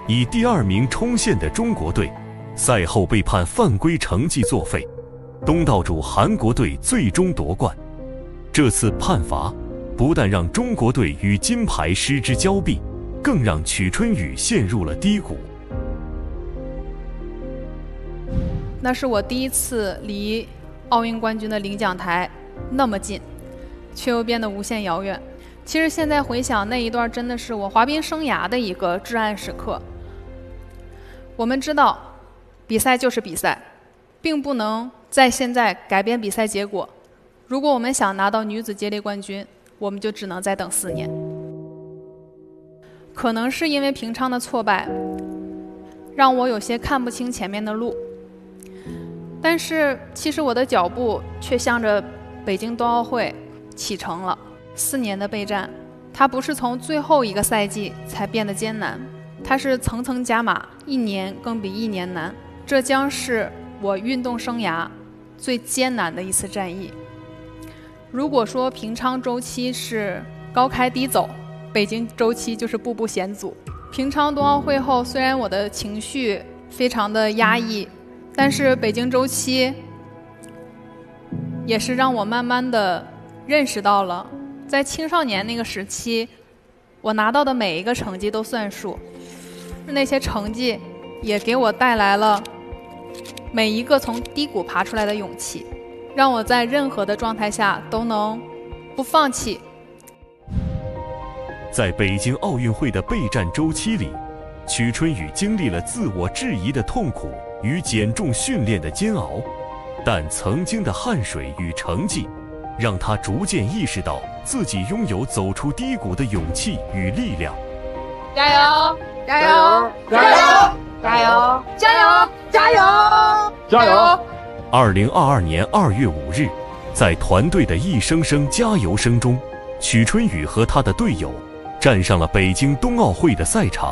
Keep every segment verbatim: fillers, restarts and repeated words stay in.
以第二名冲线的中国队，赛后被判犯规成绩作废，东道主韩国队最终夺冠。这次判罚不但让中国队与金牌失之交臂，更让曲春雨陷入了低谷。 那是我第一次离奥运冠军的领奖台那么近，却又变得无限遥远。其实现在回想，那一段真的是我滑冰生涯的一个至暗时刻。我们知道，比赛就是比赛，并不能在现在改变比赛结果。如果我们想拿到女子接力冠军，我们就只能再等四年。可能是因为平昌的挫败，让我有些看不清前面的路。但是其实我的脚步却向着北京冬奥会启程了。四年的备战，它不是从最后一个赛季才变得艰难，它是层层加码，一年更比一年难。这将是我运动生涯最艰难的一次战役。如果说平昌周期是高开低走，北京周期就是步步险阻。平昌冬奥会后，虽然我的情绪非常的压抑，但是北京周期也是让我慢慢的认识到了，在青少年那个时期，我拿到的每一个成绩都算数，那些成绩也给我带来了每一个从低谷爬出来的勇气，让我在任何的状态下都能不放弃。 在北京奥运会的备战周期里，曲春雨经历了自我质疑的痛苦与减重训练的煎熬，但曾经的汗水与成绩让他逐渐意识到自己拥有走出低谷的勇气与力量。 加油！加油！加油！加油！加油！加油！ 加油！ 二零二二年二月五日，在团队的一声声加油声中，曲春雨和他的队友站上了北京冬奥会的赛场。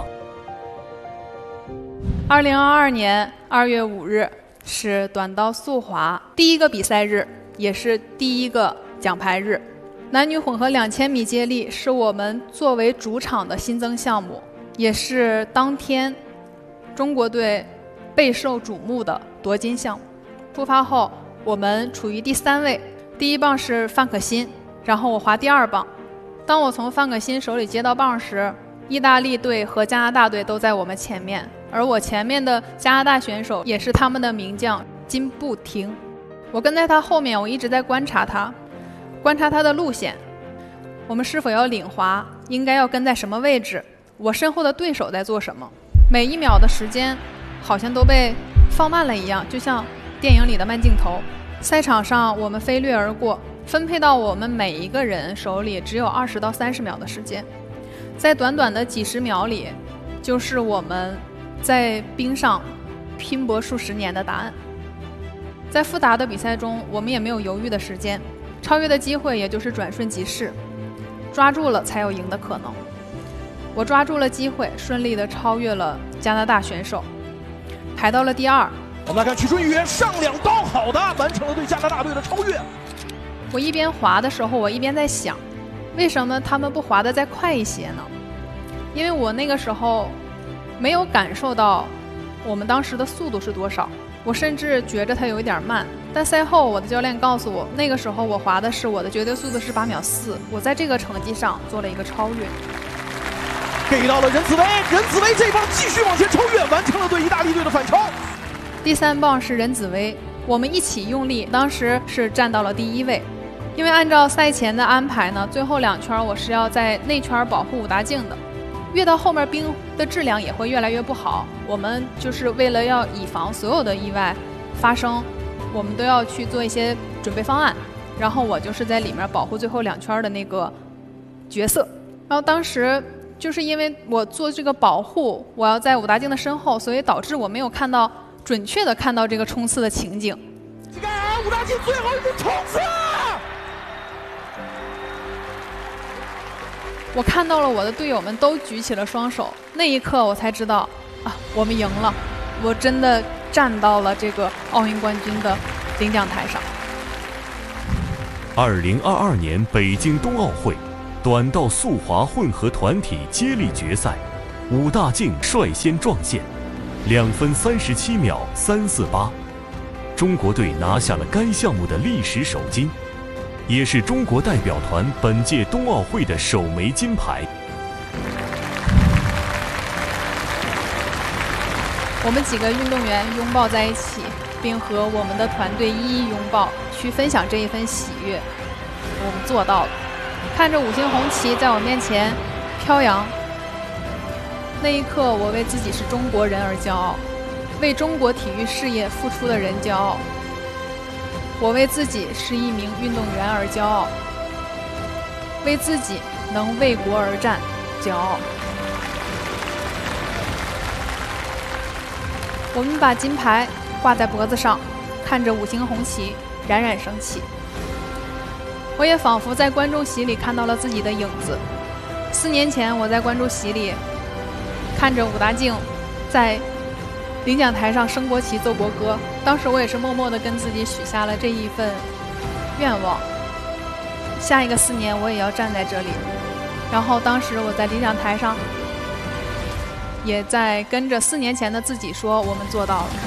二零二二年二月五日是短道速滑第一个比赛日，也是第一个奖牌日。男女混合两千米接力是我们作为主场的新增项目，也是当天中国队备受瞩目的夺金项目。出发后，我们处于第三位，第一棒是范可新，然后我滑第二棒。当我从范可新手里接到棒时，意大利队和加拿大队都在我们前面，而我前面的加拿大选手也是他们的名将金步婷。我跟在他后面，我一直在观察他，观察他的路线，我们是否要领滑，应该要跟在什么位置，我身后的对手在做什么。每一秒的时间好像都被放慢了一样，就像电影里的慢镜头。赛场上我们飞掠而过，分配到我们每一个人手里只有二十到三十秒的时间，在短短的几十秒里，就是我们在冰上拼搏数十年的答案。在复杂的比赛中，我们也没有犹豫的时间，超越的机会也就是转瞬即逝，抓住了才有赢的可能。我抓住了机会，顺利地超越了加拿大选手，排到了第二。 我们来看曲春雨上两刀，好的，完成了对加拿大队的超越。 我一边滑的时候，我一边在想，为什么他们不滑得再快一些呢？因为我那个时候没有感受到我们当时的速度是多少，我甚至觉着它有一点慢。但赛后我的教练告诉我，那个时候我滑的是我的绝对速度是八秒四，我在这个成绩上做了一个超越。 给到了任子威，任子威这棒继续往前超越，完成了对意大利队的反超。 第三棒是任子威，我们一起用力，当时是站到了第一位。因为按照赛前的安排呢，最后两圈我是要在内圈保护武大靖的，越到后面冰的质量也会越来越不好，我们就是为了要以防所有的意外发生，我们都要去做一些准备方案，然后我就是在里面保护最后两圈的那个角色。然后当时就是因为我做这个保护，我要在武大靖的身后，所以导致我没有看到准确的看到这个冲刺的情景。 这个武大靖最后一个冲刺， 我看到了我的队友们都举起了双手，那一刻我才知道啊，我们赢了，我真的站到了这个奥运冠军的领奖台上。 二零二二年北京冬奥会短道速滑混合团体接力决赛， 武大靖率先撞线，两分三十七秒三四八，中国队拿下了该项目的历史首金，也是中国代表团本届冬奥会的首枚金牌。 我们几个运动员拥抱在一起，并和我们的团队一一拥抱，去分享这一份喜悦。我们做到了。看着五星红旗在我面前飘扬，那一刻，我为自己是中国人而骄傲，为中国体育事业付出的人骄傲。我为自己是一名运动员而骄傲，为自己能为国而战骄傲。我们把金牌挂在脖子上，看着五星红旗冉冉升起。我也仿佛在观众席里看到了自己的影子。四年前，我在观众席里看着武大靖在领奖台上升国旗、奏国歌，当时我也是默默地跟自己许下了这一份愿望：下一个四年我也要站在这里。然后当时我在领奖台上，也在跟着四年前的自己说，我们做到了。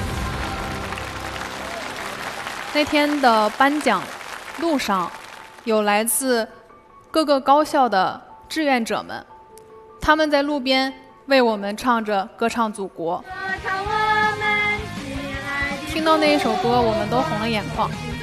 那天的颁奖路上，有来自各个高校的志愿者们，他们在路边为我们唱着歌唱祖国。听到那一首歌，我们都红了眼眶。